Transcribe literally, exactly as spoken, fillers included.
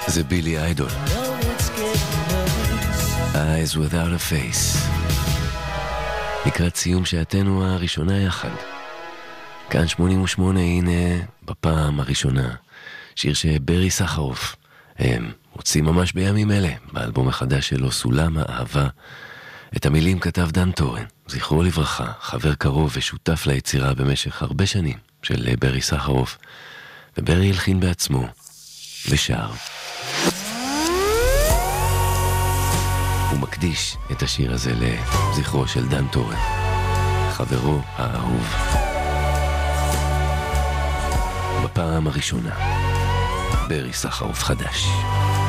זה בילי איידול. Eyes Without a Face. לקראת סיום שעתנו הראשונה יחד. כאן שמונים ושמונה, הנה בפעם הראשונה. שיר שברי סחרוף הם הוצאים ממש בימים אלה, באלבום החדש שלו, סולם האהבה. את המילים כתב דן טורן, זכרו לברכה, חבר קרוב ושותף ליצירה במשך הרבה שנים של ברי סחרוף. וברי הלחין בעצמו ושר. הוא מקדיש את השיר הזה לזכרו של דן טורן, חברו האהוב. בפעם הראשונה, ברי סחרוף חדש.